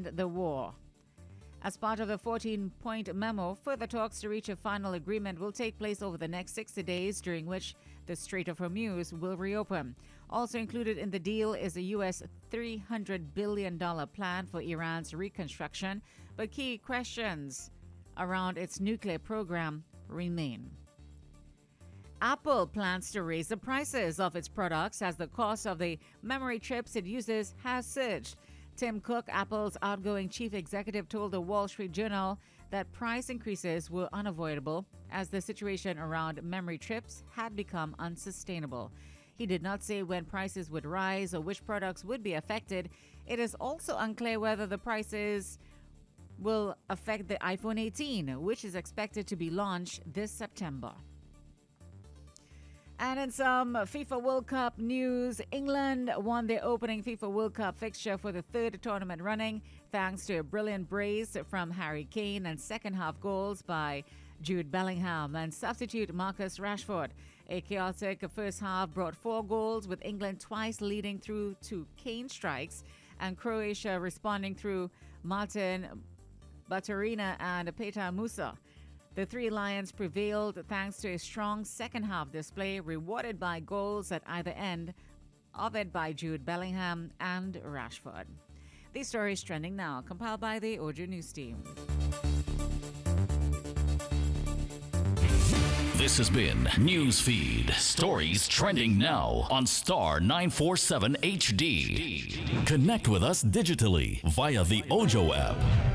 end the war. As part of the 14-point memo, further talks to reach a final agreement will take place over the next 60 days, during which the Strait of Hormuz will reopen. Also included in the deal is a U.S. $300 billion plan for Iran's reconstruction, but key questions around its nuclear program remain. Apple plans to raise the prices of its products as the cost of the memory chips it uses has surged. Tim Cook, Apple's outgoing chief executive, told the Wall Street Journal that price increases were unavoidable as the situation around memory chips had become unsustainable. He did not say when prices would rise or which products would be affected. It is also unclear whether the prices will affect the iPhone 18, which is expected to be launched this September. And in some FIFA World Cup news, England won their opening FIFA World Cup fixture for the third tournament running, thanks to a brilliant brace from Harry Kane and second-half goals by Jude Bellingham and substitute Marcus Rashford. A chaotic first half brought 4 goals, with England twice leading through to Kane strikes and Croatia responding through Martin Baturina and Petar Musa. The Three Lions prevailed thanks to a strong second-half display, rewarded by goals at either end of it by Jude Bellingham and Rashford. These stories trending now, compiled by the Ojo News team. This has been Newsfeed. Stories trending now on Star 947 HD. Connect with us digitally via the Ojo app.